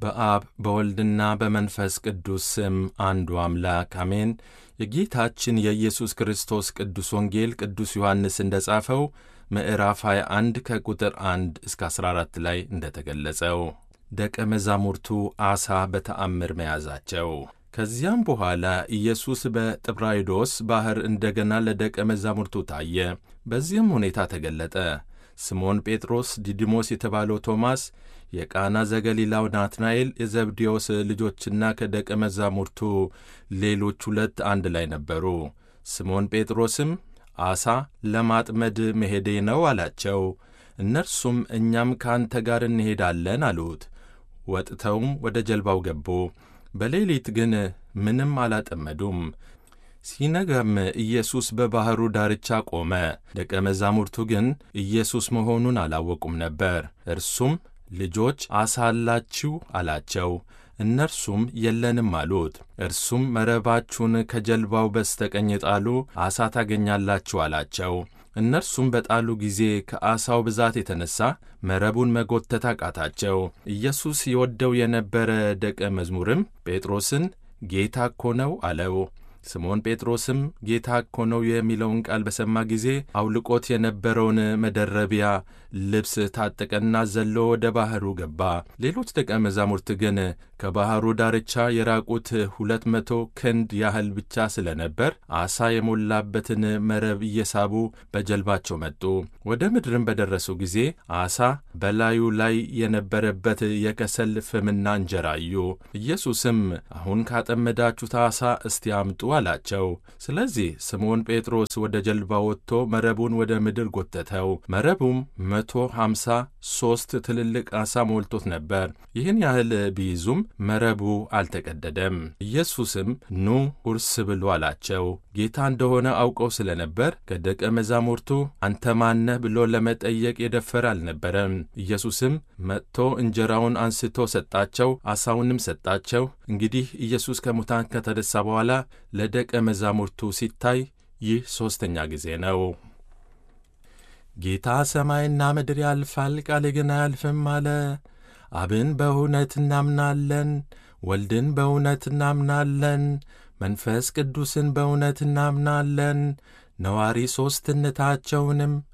በአብ በወልድና በመንፈስ ቅዱስ ስም አንዱ አምላክ አሜን። የጌታችን የኢየሱስ ክርስቶስ ቅዱስ ወንጌል ቅዱስ ዮሐንስ እንደጻፈው ምዕራፍ 21 ከቁጥር 1 እስከ 14 ላይ እንደተገለጸው ደቀ መዛሙርቱ ዓሣ በተአምር መያዛቸው። ከዚያም በኋላ ኢየሱስ በጥብራይዶስ ባሕር እንደገና ለደቀ መዛሙርቱ ታየ። በዚህም ሁኔታ ተገለጠ። ስምዖን ጴጥሮስ፣ ዲዲሞስ የተባለው ቶማስ፣ የቃና ዘገሊላው ናትናኤል፣ የዘብዴዎስ ልጆችና ከደቀ መዛሙርቱ ሌሎች 2 አንድ ላይ ነበሩ። ስምዖን ጴጥሮስም ዓሣ ለማጥመድ መሄዴ ነው አላቸው። እነርሱም እኛም ከአንተ ጋር እንሄዳለን አሉት። ወጥተውም ወደ ጀልባው ገቡ። በሌሊት ግን ምንም አላጠመዱም። ሲነጋም ኢየሱስ በባሕሩ ዳርቻ ቆመ። ደቀ መዛሙርቱ ግን ኢየሱስ መሆኑን አላወቁም ነበር። እርሱም ልጆች ዓሣ አላችሁ አላቸው። እነርሱም የለንም አሉት። እርሱም መረባችሁን ከጀልባው በስተቀኝ ጣሉ፣ ዓሣ ታገኛላችሁ አላቸው። እነርሱም በጣሉ ጊዜ ከዓሣው ብዛት የተነሣ መረቡን መጎተት አቃታቸው። ኢየሱስ ይወደው የነበረ ደቀ መዝሙርም ጴጥሮስን ጌታ እኮ ነው አለው። ስምዖን ጴጥሮስም ጌታ እኮ ነው የሚለውን ቃል በሰማ ጊዜ አውልቆት የነበረውን መደረቢያ ልብስ ታጠቀና ዘሎ ወደ ባሕሩ ገባ። ሌሎች ደቀ መዛሙርት ግን ከባሕሩ ዳርቻ የራቁት 200 ክንድ ያህል ብቻ ስለ ነበር ዓሣ የሞላበትን መረብ እየሳቡ በጀልባቸው መጡ። ወደ ምድርም በደረሱ ጊዜ ዓሣ በላዩ ላይ የነበረበት የከሰል ፍምና እንጀራ አዩ። ኢየሱስም አሁን ካጠመዳችሁት ዓሣ እስቲ አምጡ አላቸው። ስለዚህ ስምዖን ጴጥሮስ ወደ ጀልባ ወጥቶ መረቡን ወደ ምድር ጎተተው። መረቡም 153 ትልልቅ ዓሣ ሞልቶት ነበር። ይህን ያህል ቢይዙም መረቡ አልተቀደደም። ኢየሱስም ኑ ቁርስ ብሉ አላቸው። ጌታ እንደሆነ አውቀው ስለ ነበር ከደቀ መዛሙርቱ አንተ ማነህ ብሎ ለመጠየቅ የደፈረ አልነበረም። ኢየሱስም መጥቶ እንጀራውን አንስቶ ሰጣቸው፣ ዓሣውንም ሰጣቸው። እንግዲህ ኢየሱስ ከሙታን ከተነሣ በኋላ ለደቀ መዛሙርቱ ሲታይ ይህ 3ኛ ጊዜ ነው። ጌታ ሰማይና ምድር ያልፋል፣ ቃሌ ግን አያልፍም አለ። አብን በእውነት እናምናለን፣ ወልድን በእውነት እናምናለን፣ መንፈስ ቅዱስን በእውነት እናምናለን፣ ነዋሪ ሦስትነታቸውንም